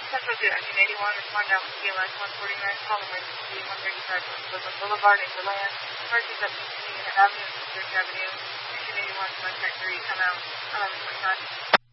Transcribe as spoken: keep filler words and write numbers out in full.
Central to engine eighty-one, respond out with T L S one forty-nine, call emergency one thirty-five Woodland Boulevard in DeLand, emergency up Avenue, District Avenue, engine eighty-one, contact three, come out, eleven twenty-five.